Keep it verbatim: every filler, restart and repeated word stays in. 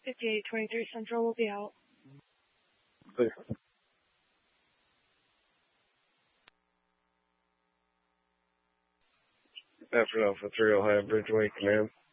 fifty-eight twenty-three Central will be out. Clear. After Alpha three Ohio Bridgeway, command.